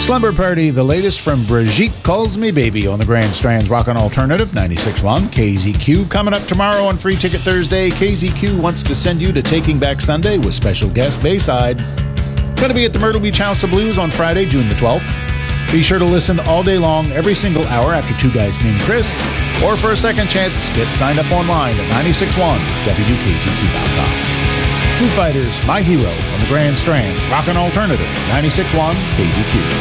Slumber Party, the latest from Brigitte Calls Me Baby on the Grand Strand's Rockin' Alternative 96.1 KZQ. Coming up tomorrow on Free Ticket Thursday, KZQ wants to send you to Taking Back Sunday with special guest Bayside. Going to be at the Myrtle Beach House of Blues on Friday, June the 12th. Be sure to listen all day long, every single hour after Two Guys Named Chris. Or for a second chance, get signed up online at 96.1 WKZQ.com. Foo Fighters, My Hero on the Grand Strand, Rockin' Alternative 96.1 KZQ.